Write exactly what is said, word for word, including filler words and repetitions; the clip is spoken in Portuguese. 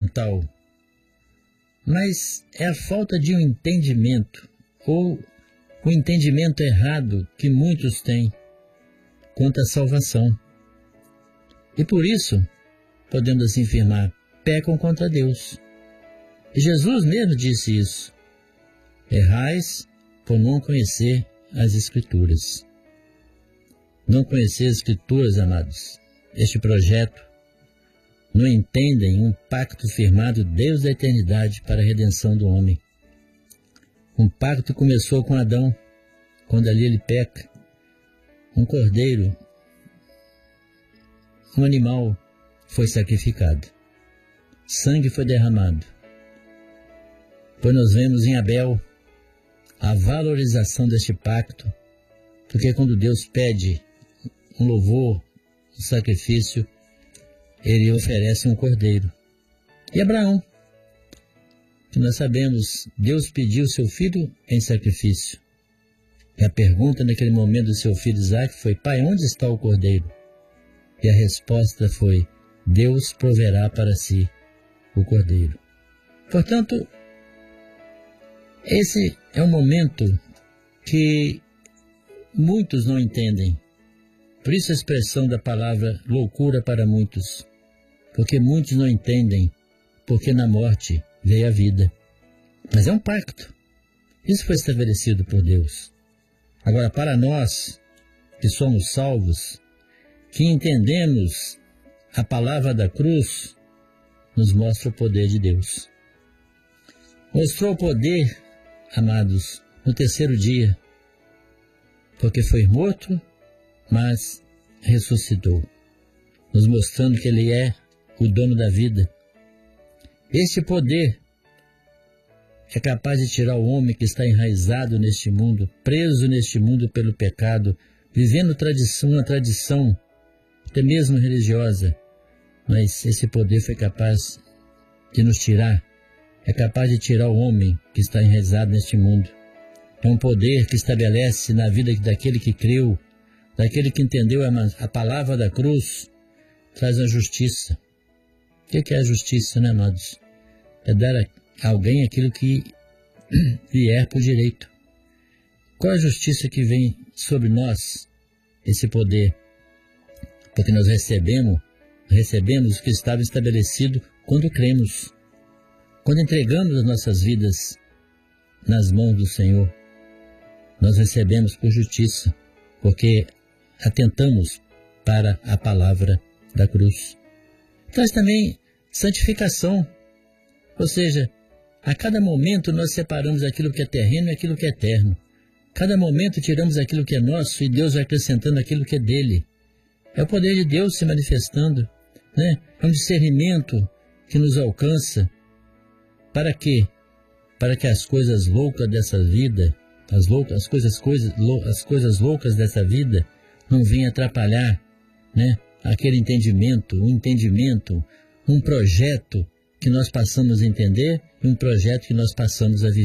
mental, mas é a falta de um entendimento, ou o entendimento errado que muitos têm quanto à salvação. E por isso, podemos assim afirmar, pecam contra Deus. E Jesus mesmo disse isso: errais por não conhecer as Escrituras. Não conhecer as Escrituras, amados, este projeto, não entendem um pacto firmado desde a eternidade para a redenção do homem. Um pacto que começou com Adão, quando ali ele peca. Um cordeiro, um animal foi sacrificado. Sangue foi derramado. Pois nós vemos em Abel a valorização deste pacto, porque quando Deus pede um louvor, um sacrifício, ele oferece um cordeiro. E Abraão, que nós sabemos, Deus pediu seu filho em sacrifício. E a pergunta naquele momento do seu filho Isaque foi: pai, onde está o cordeiro? E a resposta foi: Deus proverá para si o cordeiro. Portanto, esse é um momento que muitos não entendem. Por isso a expressão da palavra loucura para muitos. Porque muitos não entendem, porque na morte veio a vida. Mas é um pacto. Isso foi estabelecido por Deus. Agora, para nós, que somos salvos, que entendemos a palavra da cruz, nos mostra o poder de Deus. Mostrou o poder, amados, no terceiro dia, porque foi morto, mas ressuscitou, nos mostrando que Ele é o dono da vida. Este poder é capaz de tirar o homem que está enraizado neste mundo, preso neste mundo pelo pecado, vivendo tradição, uma tradição, até mesmo religiosa, mas esse poder foi capaz de nos tirar, é capaz de tirar o homem que está enraizado neste mundo. É um poder que estabelece na vida daquele que creu, daquele que entendeu a palavra da cruz, traz a justiça. O que é a justiça, né, amados? É dar a alguém aquilo que vier por direito. Qual é a justiça que vem sobre nós? Esse poder. Porque nós recebemos, recebemos o que estava estabelecido quando cremos. Quando entregamos as nossas vidas nas mãos do Senhor, nós recebemos por justiça, porque atentamos para a palavra da cruz. Traz também santificação, ou seja, a cada momento nós separamos aquilo que é terreno e aquilo que é eterno. Cada momento tiramos aquilo que é nosso e Deus vai acrescentando aquilo que é dele. É o poder de Deus se manifestando, né? É um discernimento que nos alcança. Para quê? Para que as coisas loucas dessa vida, as, loucas, as, coisas, coisas, as coisas loucas dessa vida não venham atrapalhar, né? Aquele entendimento, um entendimento, um projeto que nós passamos a entender e um projeto que nós passamos a viver.